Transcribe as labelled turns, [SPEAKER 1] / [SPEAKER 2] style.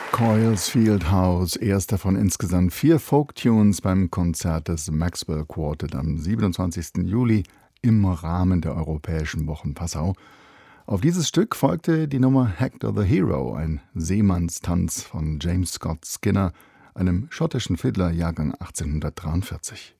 [SPEAKER 1] Coilsfield House, erster von insgesamt 4 Folk-Tunes beim Konzert des Maxwell Quartet am 27. Juli im Rahmen der Europäischen Wochen Passau. Auf dieses Stück folgte die Nummer Hector the Hero, ein Seemannstanz von James Scott Skinner, einem schottischen Fiddler, Jahrgang 1843.